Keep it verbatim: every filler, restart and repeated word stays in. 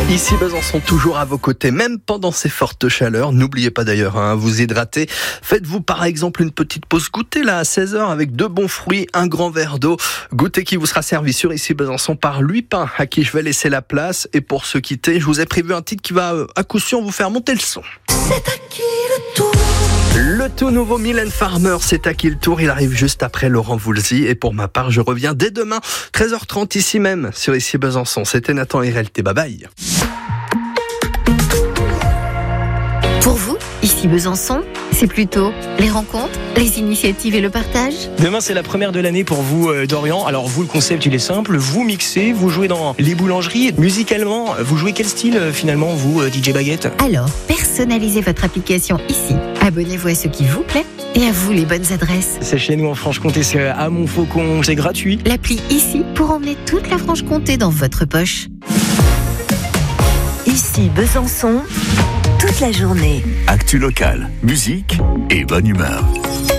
Ici Besançon, toujours à vos côtés, même pendant ces fortes chaleurs. N'oubliez pas d'ailleurs, hein, vous hydrater. Faites-vous par exemple une petite pause goûter là à seize heures avec deux bons fruits, un grand verre d'eau. Goûter qui vous sera servi sur Ici Besançon par Louis Pain, à qui je vais laisser la place. Et pour se quitter, je vous ai prévu un titre qui va à coup sûr vous faire monter le son. C'est à qui le tour? Le tout nouveau Mylène Farmer, c'est à qui le tour? Il arrive juste après Laurent Voulzy. Et pour ma part, je reviens dès demain, treize heures trente ici même, sur Ici Besançon. C'était Nathan et Réalité. Bye bye. Pour vous, Ici Besançon, c'est plutôt les rencontres, les initiatives et le partage. Demain, c'est la première de l'année pour vous, euh, Dorian. Alors, vous, le concept, il est simple. Vous mixez, vous jouez dans les boulangeries. Musicalement, vous jouez quel style, euh, finalement, vous, euh, D J Baguette? Alors, personnalisez votre application ici. Abonnez-vous à ce qui vous plaît et à vous les bonnes adresses. C'est chez nous en Franche-Comté, c'est à Montfaucon, c'est gratuit. L'appli ici pour emmener toute la Franche-Comté dans votre poche. Ici Besançon, toute la journée. Actu locale, musique et bonne humeur.